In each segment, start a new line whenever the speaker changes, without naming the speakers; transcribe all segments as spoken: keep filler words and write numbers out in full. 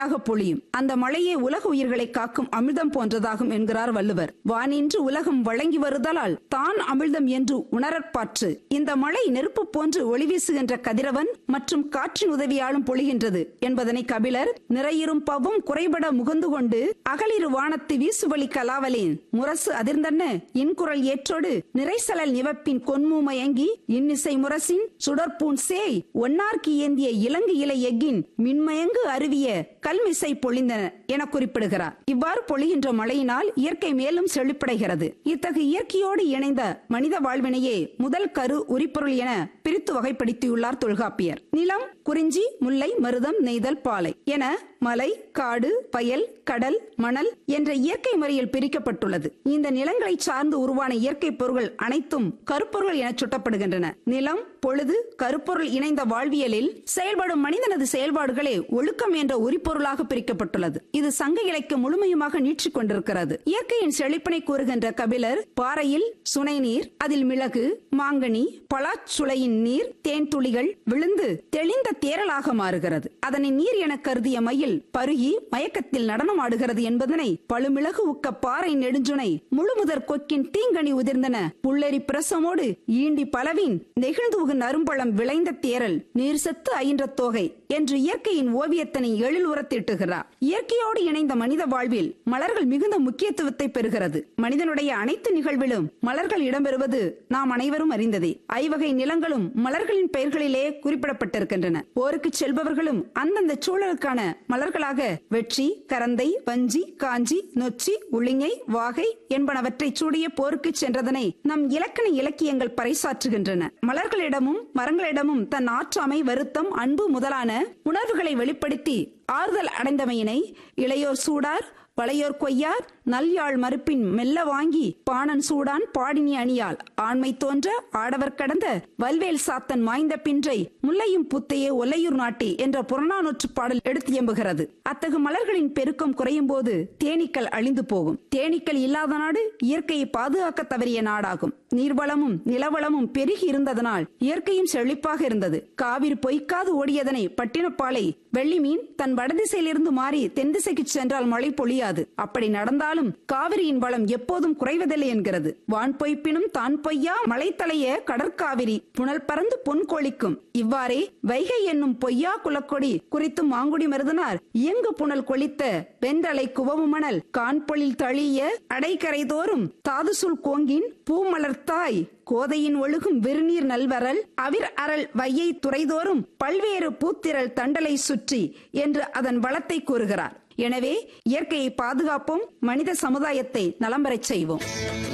பொழியும். அந்த மழையே உலக உயிர்களை காக்கும் அமிர்தம் போன்றதாகும் என்கிறார் வள்ளுவர். வானின்று உலகம் வழங்கி வருதலால் தான் அமிர்தம் என்று உணரற்பாற்று. இந்த மழை நெருப்பு போன்று ஒளி வீசுகின்ற கதிரவன் மற்றும் காற்றின் உதவியாலும் பொழிகின்றது என்பதனை கபிலர் நிறையிரும் பவும் குறைபட முகந்து கொண்டு அகலிரு வானத்து வீசுவழி கலாவலேன் முரசு அதிர்ந்தன்ன இன்குரல் ஏற்றோடு நிறைசலல் நிவப்பின் கொன்மு மயங்கி இன்னிசை முரசின் சுடற்பூன் சேய் ஒன்னார்க்கு ஏந்திய இலங்கு இலை எஃகின் மின்மயங்கு அருவிய கல்மிசை பொழிந்தன என குறிப்பிடுகிறார். இவ்வாறு பொழிகின்ற மழையினால் இயற்கை மேலும் செழிப்படைகிறது. இத்தகைய இயற்கையோடு இணைந்த மனித வாழ்வினையே முதல் கரு உரிப்பொருள் என பிரித்து வகைப்படுத்தியுள்ளார் தொல்காப்பியர். நிலம், குறிஞ்சி, முல்லை, மருதம், நெய்தல், பாலை என மலை, காடு, பயல், கடல், மணல் என்ற இயற்கை முறையில் பிரிக்கப்பட்டுள்ளது. இந்த நிலங்களை சார்ந்து உருவான இயற்கை பொருள்கள் அனைத்தும் கருப்பொருள் என சுட்டப்படுகின்றன. நிலம், பொழுது, கருப்பொருள் இணைந்த வாழ்வியலில் செயல்படும் மனிதனது செயல்பாடுகளே ஒழுக்கம் என்ற உரிப்பொருளாக பிரிக்கப்பட்டுள்ளது. இது சங்க இலக்கியம் முழுமையுமாக நீட்சிக் கொண்டிருக்கிறது. இயற்கையின் செழிப்பினை கூறுகின்ற கபிலர் பாறையில் சுனை நீர், அதில் மிளகு, மாங்கனி, பலாச்சுளையின் நீர், தேன் துளிகள் விழுந்து தெளிந்த தேரலாக மாறுகிறது. அதனை நீர் என கருதிய மயில் பருகி மயக்கத்தில் நடனம் ஆடுகிறது என்பதனை பழுமிளகு உக்க பாறை நெடுஞ்சுனை முழுமுதற் கொக்கின் தீங்கனி உதிர்ந்தன புல்லரி பிரசமோடு ஈண்டி பலவின் நெகிழ்ந்து நறும்பழம் விளைந்த தேரல் நீர் செத்து அயின்ற தோகை என்று இயற்கையின் ஓவியத்தினை எழில் உரத்திட்டுகிறார். இயற்கையோடு இணைந்த மனித வாழ்வில் மலர்கள் மிகுந்த முக்கியத்துவத்தை பெறுகிறது. மனிதனுடைய அனைத்து நிகழ்விலும் மலர்கள் இடம்பெறுவது நாம் அனைவரும் அறிந்ததே. ஐவகை நிலங்களும் மலர்களின் பெயர்களிலே குறிப்பிடப்பட்டிருக்கின்றன. போருக்கு செல்பவர்களும் அந்தந்த சூழலுக்கான மலர்களாக வெற்றி, கரந்தை, வஞ்சி, காஞ்சி, நொச்சி, உளிங்கை, வாகை என்பனவற்றை சூடிய போருக்கு சென்றதனை நம் இலக்கண இலக்கியங்கள் பறைசாற்றுகின்றன. மலர்களிடமும் மரங்களிடமும் தன் ஆற்றாமை, வருத்தம், அன்பு முதலான உணர்வுகளை வெளிப்படுத்தி ஆறுதல் அடைந்தமையினை இளையோர் சூடார், வளையோர் கொய்யார், நல்யாழ் மறுப்பின் மெல்ல வாங்கி பாணன் சூடான் பாடினி அணியால் ஆண்மை தோன்ற ஆடவர் கடந்த வல்வேல் சாத்தன் மாய்ந்த பின்றை முல்லையும் புத்தையே ஒல்லையூர் நாட்டி என்ற புறநானூற்று பாடல் எடுத்து எம்புகிறது. அத்தகு மலர்களின் பெருக்கம் குறையும் போது தேனீக்கள் அழிந்து போகும். தேனீக்கள் இல்லாத நாடு இயற்கையை பாதுகாக்க தவறிய நாடாகும். நீர்வளமும் நிலவளமும் பெருகி இருந்ததனால் இயற்கையும் செழிப்பாக இருந்தது. காவிரி பொய்க்காது ஓடியதனை பட்டினப்பாலை வெள்ளி மீன் தன் வடதிசையிலிருந்து மாறி தென் திசைக்கு சென்றால் மழை பொழியாது. அப்படி நடந்தாலும் காவிரியின் வளம் எப்போதும் குறைவதில்லை என்கிறது. வான் பொய்ப்பினும் தான் பொய்யா மலை தலைய கடற்காவிரி புனல் பறந்து பொன் கொழிக்கும். இவ்வாறே வைகை என்னும் பொய்யா குலக்கொடி குறித்து மாங்குடி மருதனார் இயங்கு புனல் கொளித்த வென்றலை குவவு மணல் கான்பொழில் தழிய அடைக்கரை தோறும் தாதுசுல் கோங்கின் பூமலர்த்தாய் கோதையின் ஒழுகும் விருநீர் நல்வரல் அவிர் அரல் வையை துறைதோறும் பல்வேறு பூத்திரல் தண்டலை சுற்றி என்று அதன் வளத்தை கூறுகிறார். எனவே இயற்கையை பாதுகாப்போம், மனித சமுதாயத்தை நலம் பெறச் செய்வோம்.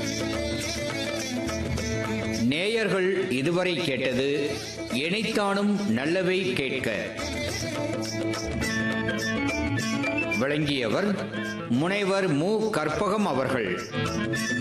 நேயர்கள் இதுவரை கேட்டது எனைத்தானும் நல்லவை கேட்க. விளங்கியவர் முனைவர் மு கற்பகம் அவர்கள்.